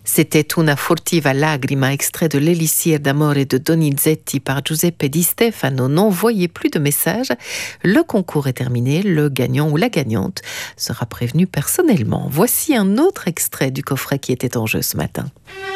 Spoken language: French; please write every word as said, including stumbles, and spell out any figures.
C'était Una furtiva lagrima, extrait de l'Élixir d'amore de Donizetti par Giuseppe Di Stefano. N'envoyez plus de messages. Le concours est terminé. Le gagnant ou la gagnante sera prévenu personnellement. Voici un autre extrait du coffret qui était en jeu ce matin.